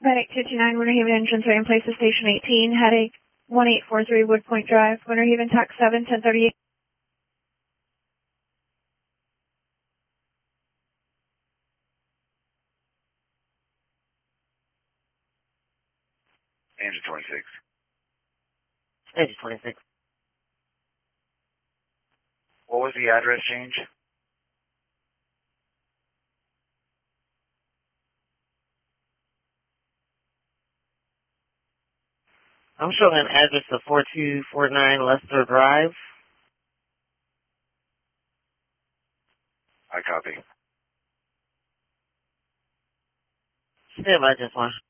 Medic 229, Winter Haven entrance right in place of Station 18, heading 1843 Wood Point Drive, Winter Haven, TAC 7, 1038. Angel 26. Angel 26. What was the address change? I'm showing an address of 4249 Lester Drive. I copy. Stand by just one.